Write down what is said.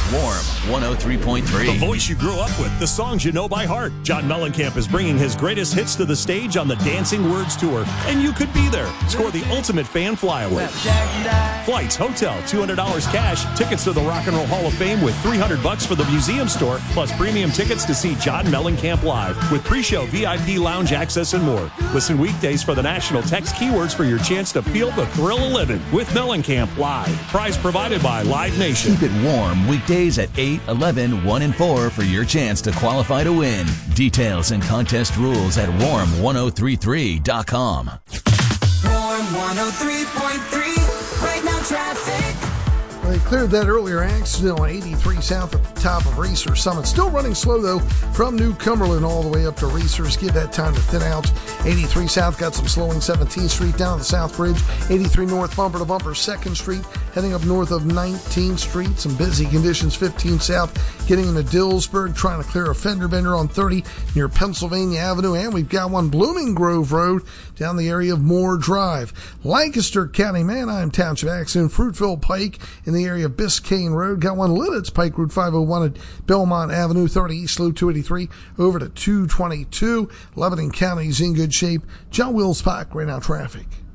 Warm 103.3. The voice you grew up with, the songs you know by heart. John Mellencamp is bringing his greatest hits to the stage on the Dancing Words Tour, and you could be there. Score the ultimate fan flyaway. Flights, hotel, $200 cash, tickets to the Rock and Roll Hall of Fame with $300 for the museum store, plus premium tickets to see John Mellencamp live with pre-show VIP lounge access and more. Listen weekdays for the national text keywords for your chance to feel the thrill of living with Mellencamp live. Prize provided by Live Nation. Keep it warm weekdays at 8, 11, 1, and 4 for your chance to qualify to win. Details and contest rules at warm1033.com. Warm 103.3, right now traffic. They cleared that earlier accident on 83 south at the top of Racer Summit. Still running slow, though, from New Cumberland all the way up to Racers. Give that time to thin out. 83 south got some slowing 17th Street down to the South Bridge. 83 north bumper to bumper 2nd Street. Heading up north of 19th Street. Some busy conditions 15 south getting into Dillsburg. Trying to clear a fender bender on 30 near Pennsylvania Avenue. And we've got one Blooming Grove Road down the area of Moore Drive. Lancaster County, Manheim Township accident. Fruitville Pike in the area of Biscayne Road. Got one Lidditz Pike Route 501 at Belmont Avenue, 30 East Loop 283 over to 222. Lebanon County's in good shape. John Wills Park, right now traffic.